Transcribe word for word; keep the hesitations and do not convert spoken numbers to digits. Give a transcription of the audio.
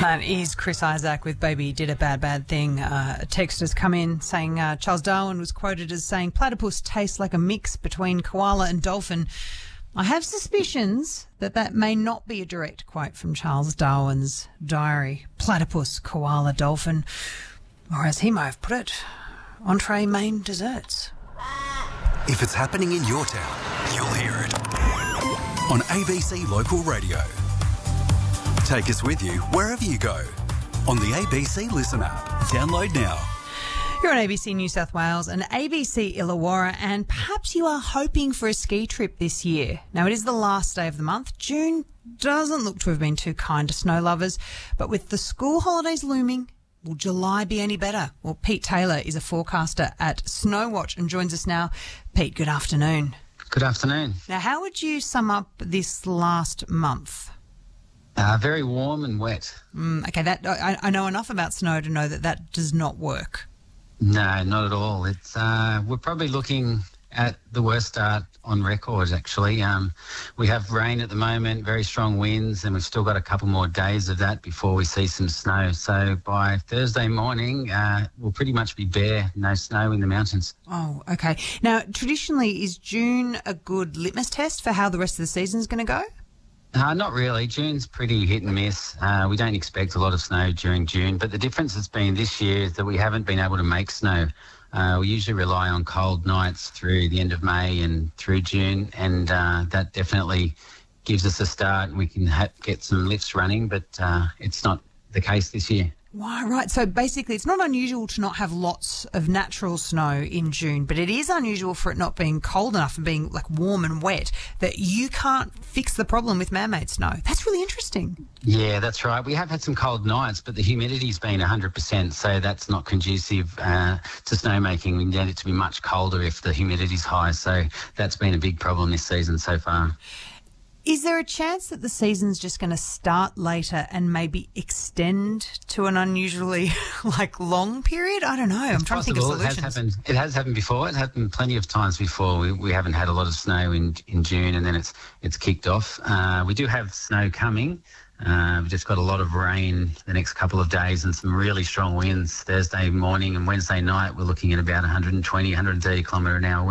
That is Chris Isaac with Baby Did a Bad Bad Thing. Uh, a text has come in saying uh, Charles Darwin was quoted as saying platypus tastes like a mix between koala and dolphin. I have suspicions that that may not be a direct quote from Charles Darwin's diary. Platypus, koala, dolphin, or as he may have put it, entree, main, desserts. If it's happening in your town, you'll hear it on A B C Local Radio. Take us with you wherever you go on the A B C Listen app. Download now. You're on A B C New South Wales and A B C Illawarra, and perhaps you are hoping for a ski trip this year. Now, it is the last day of the month. June doesn't look to have been too kind to snow lovers, but with the school holidays looming, will July be any better? Well, Pete Taylor is a forecaster at Snowwatch and joins us now. Pete, good afternoon. Good afternoon. Now, how would you sum up this last month? Uh, very warm and wet. Mm, okay, that I, I know enough about snow to know that that does not work. No, not at all. It's uh, we're probably looking at the worst start on record, actually. Um, we have rain at the moment, very strong winds, and we've still got a couple more days of that before we see some snow. So by Thursday morning, uh, we'll pretty much be bare, no snow in the mountains. Oh, okay. Now, traditionally, is June a good litmus test for how the rest of the season is going to go? Uh, not really. June's pretty hit and miss. Uh, we don't expect a lot of snow during June, but the difference has been this year is that we haven't been able to make snow. Uh, we usually rely on cold nights through the end of May and through June, and uh, that definitely gives us a start and we can ha- get some lifts running, but uh, it's not the case this year. Wow, right. So basically it's not unusual to not have lots of natural snow in June, but it is unusual for it not being cold enough and being like warm and wet that you can't fix the problem with man-made snow. That's really interesting. Yeah, that's right. We have had some cold nights, but the humidity's been one hundred percent, so that's not conducive uh, to snowmaking. We need it to be much colder if the humidity's high, so that's been a big problem this season so far. Is there a chance that the season's just going to start later and maybe extend to an unusually like long period? I don't know. I'm it's trying possible. to think of solutions. It has happened. It has happened before. It happened plenty of times before. We, we haven't had a lot of snow in, in June, and then it's it's kicked off. Uh, we do have snow coming. Uh, we've just got a lot of rain the next couple of days and some really strong winds Thursday morning and Wednesday night. We're looking at about one hundred twenty, one hundred thirty kilometre an hour